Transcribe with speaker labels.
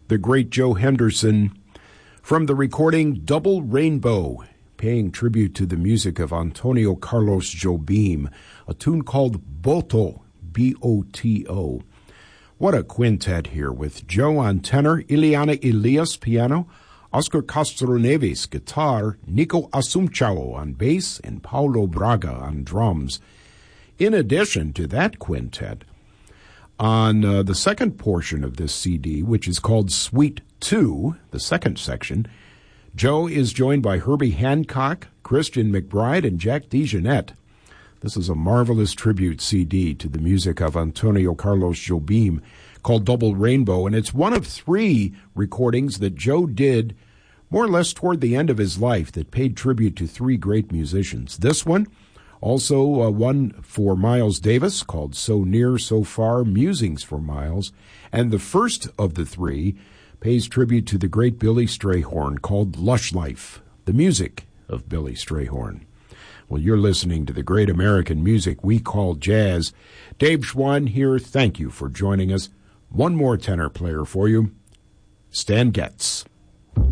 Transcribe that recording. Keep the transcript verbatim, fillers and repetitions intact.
Speaker 1: the great Joe Henderson, from the recording Double Rainbow, paying tribute to the music of Antonio Carlos Jobim, a tune called Boto, B O T O. What a quintet here, with Joe on tenor, Ileana Elias piano, Oscar Castroneves guitar, Nico Assumpção on bass, and Paulo Braga on drums. In addition to that quintet, on uh, the second portion of this C D, which is called Suite two, the second section, Joe is joined by Herbie Hancock, Christian McBride, and Jack DeJohnette. This is a marvelous tribute C D to the music of Antonio Carlos Jobim called Double Rainbow, and it's one of three recordings that Joe did more or less toward the end of his life that paid tribute to three great musicians. This one, also uh, one for Miles Davis called So Near, So Far, Musings for Miles, and the first of the three pays tribute to the great Billy Strayhorn called Lush Life, the music of Billy Strayhorn. Well, you're listening to the great American music we call jazz. Dave Schwann here. Thank you for joining us. One more tenor player for you, Stan Getz.